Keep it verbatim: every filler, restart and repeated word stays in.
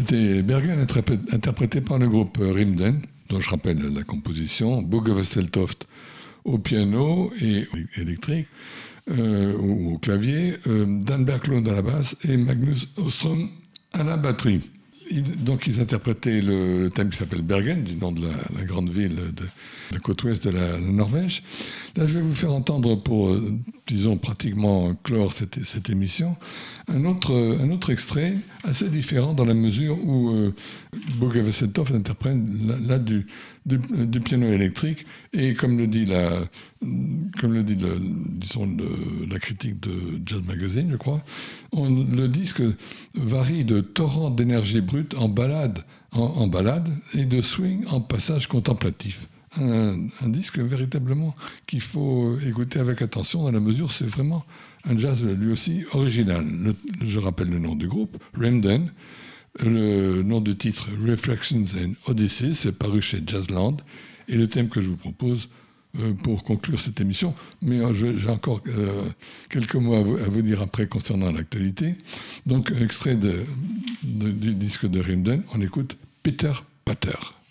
C'était Bergen interprété par le groupe Rimden, dont je rappelle la composition, Bugge Wesseltoft au piano et électrique, euh, au, au clavier, euh, Dan Berglund à la basse et Magnus Åström à la batterie. Ils, donc ils interprétaient le, le thème qui s'appelle Bergen, du nom de la, la grande ville de, de la côte ouest de la, la Norvège. Là, je vais vous faire entendre, pour, euh, disons, pratiquement clore cette, cette émission, un autre, un autre extrait assez différent dans la mesure où euh, Bugge Wesseltoft interprète là, là du, du, du piano électrique et comme le dit la, comme le dit le, disons le, la critique de Jazz Magazine, je crois, on, le disque varie de torrents d'énergie brute en balade, en, en balade et de swing en passage contemplatif. Un, un disque véritablement qu'il faut écouter avec attention dans la mesure où c'est vraiment un jazz lui aussi original. Le, je rappelle le nom du groupe, Rimden. Le nom du titre, Reflections and Odyssey, c'est paru chez Jazzland. Et le thème que je vous propose euh, pour conclure cette émission, mais euh, je, j'ai encore euh, quelques mots à vous, à vous dire après concernant l'actualité. Donc, extrait de, de, du disque de Rimden, on écoute Peter Pater.